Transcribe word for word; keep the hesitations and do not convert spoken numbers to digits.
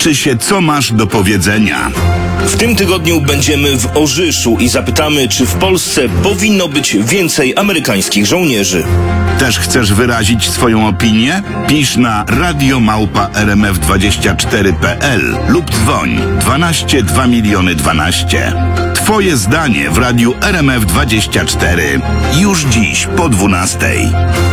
liczy się, co masz do powiedzenia. W tym tygodniu będziemy w Orzyszu i zapytamy, czy w Polsce powinno być więcej amerykańskich żołnierzy. Też chcesz wyrazić swoją opinię? Pisz na radio małpa r m f dwadzieścia cztery kropka p l lub dzwoń dwanaście dwa miliony dwanaście. Twoje zdanie w radiu R M F dwadzieścia cztery już dziś po dwunastej.